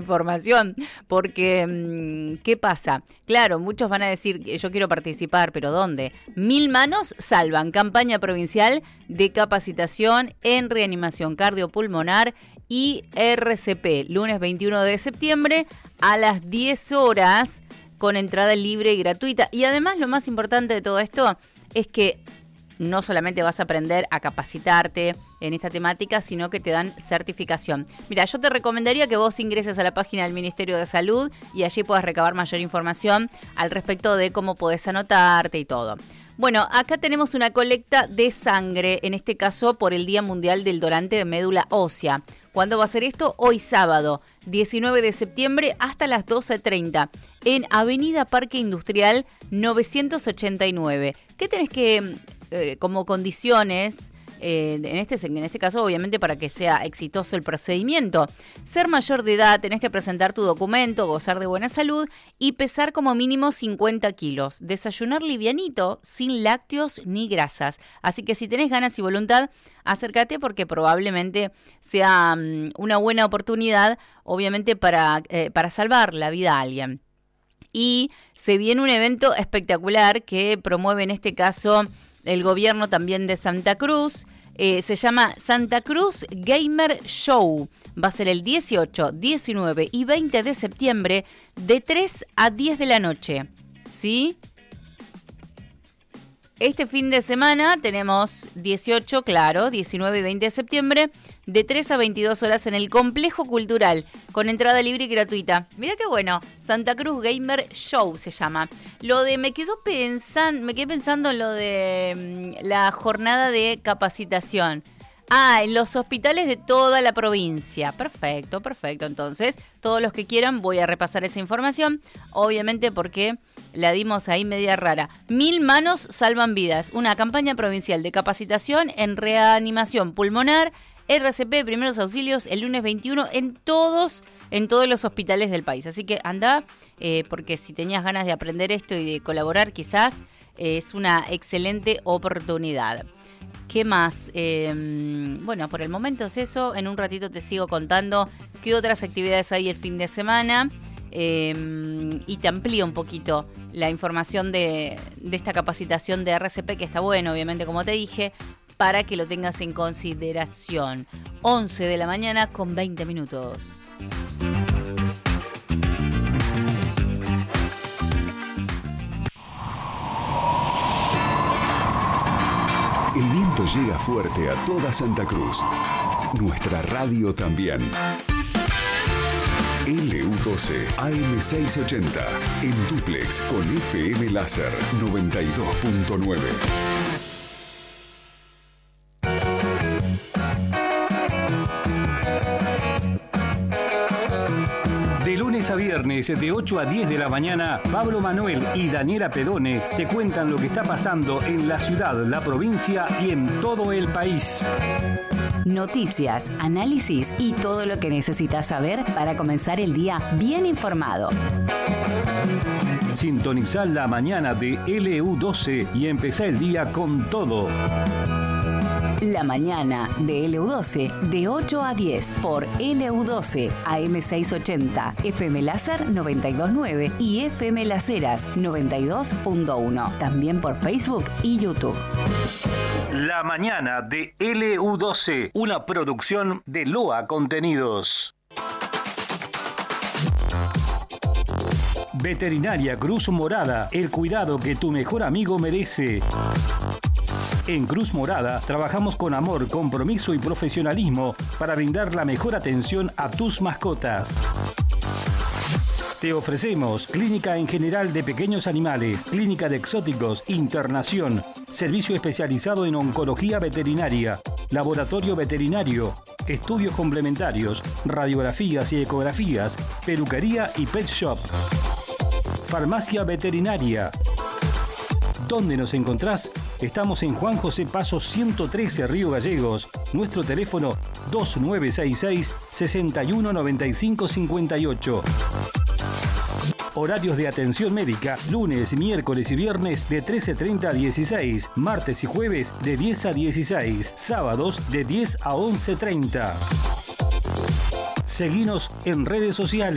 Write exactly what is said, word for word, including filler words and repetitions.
información, porque ¿qué pasa? Claro, muchos van a decir, yo quiero participar, pero ¿dónde? Mil Manos Salvan, campaña provincial de capacitación en reanimación cardiopulmonar y R C P, lunes veintiuno de septiembre a las diez horas, con entrada libre y gratuita. Y además lo más importante de todo esto es que no solamente vas a aprender a capacitarte en esta temática, sino que te dan certificación. Mira, yo te recomendaría que vos ingreses a la página del Ministerio de Salud y allí puedas recabar mayor información al respecto de cómo podés anotarte y todo. Bueno, acá tenemos una colecta de sangre, en este caso por el Día Mundial del Donante de Médula Ósea. ¿Cuándo va a ser esto? Hoy sábado, diecinueve de septiembre, hasta las doce treinta, en Avenida Parque Industrial novecientos ochenta y nueve. ¿Qué tenés que, eh, como condiciones, eh, en, este, en este caso obviamente para que sea exitoso el procedimiento? Ser mayor de edad, tenés que presentar tu documento, gozar de buena salud y pesar como mínimo cincuenta kilos. Desayunar livianito, sin lácteos ni grasas. Así que si tenés ganas y voluntad, acércate porque probablemente sea um, una buena oportunidad, obviamente para, eh, para salvar la vida a alguien. Y se viene un evento espectacular que promueve en este caso el gobierno también de Santa Cruz. Eh, se llama Santa Cruz Gamer Show. Va a ser el dieciocho, diecinueve y veinte de septiembre de tres a diez de la noche. ¿Sí? Este fin de semana tenemos dieciocho, claro, diecinueve y veinte de septiembre, de tres a veintidós horas en el Complejo Cultural, con entrada libre y gratuita. Mirá qué bueno, Santa Cruz Gamer Show se llama. Lo de, me quedo pensando, me quedé pensando en lo de mmm, la jornada de capacitación. Ah, en los hospitales de toda la provincia. Perfecto, perfecto. Entonces, todos los que quieran, voy a repasar esa información. Obviamente porque la dimos ahí media rara. Mil Manos Salvan Vidas. Una campaña provincial de capacitación en reanimación pulmonar, R C P, primeros auxilios, el lunes veintiuno en todos, en todos los hospitales del país. Así que anda, eh, porque si tenías ganas de aprender esto y de colaborar, quizás eh, es una excelente oportunidad. ¿Qué más? Eh, bueno, por el momento es eso. En un ratito te sigo contando qué otras actividades hay el fin de semana. Eh, y te amplío un poquito la información de, de esta capacitación de R C P, que está bueno, obviamente, como te dije, para que lo tengas en consideración. once de la mañana con veinte minutos. El viento llega fuerte a toda Santa Cruz. Nuestra radio también. L U doce A M seiscientos ochenta. En dúplex con F M Láser noventa y dos punto nueve. A viernes de ocho a diez de la mañana, Pablo Manuel y Daniela Pedone te cuentan lo que está pasando en la ciudad, la provincia y en todo el país. Noticias, análisis y todo lo que necesitas saber para comenzar el día bien informado. Sintonizá la mañana de L U doce y empezá el día con todo. La mañana de L U doce de ocho a diez por L U doce A M seiscientos ochenta, F M Láser noventa y dos punto nueve y F M Las Heras noventa y dos punto uno. También por Facebook y YouTube. La mañana de L U doce, una producción de Loa Contenidos. Veterinaria Cruz Morada, el cuidado que tu mejor amigo merece. En Cruz Morada trabajamos con amor, compromiso y profesionalismo para brindar la mejor atención a tus mascotas. Te ofrecemos clínica en general de pequeños animales, clínica de exóticos, internación, servicio especializado en oncología veterinaria, laboratorio veterinario, estudios complementarios, radiografías y ecografías, peluquería y pet shop. Farmacia veterinaria. ¿Dónde nos encontrás? Estamos en Juan José Paso ciento trece, Río Gallegos. Nuestro teléfono dos nueve seis seis, seis uno nueve cinco cinco ocho. Horarios de atención médica, lunes, miércoles y viernes de trece treinta a dieciséis, martes y jueves de diez a dieciséis, sábados de diez a once treinta. Seguinos en redes sociales.